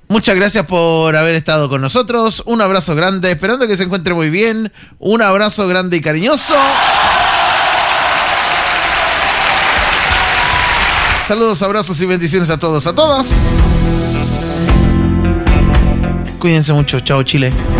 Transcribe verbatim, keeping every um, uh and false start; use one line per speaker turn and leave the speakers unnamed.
Muchas gracias por haber estado con nosotros. Un abrazo grande, esperando que se encuentre muy bien. Un abrazo grande y cariñoso. Saludos, abrazos y bendiciones a todos, a todas. Cuídense mucho. Chao, Chile.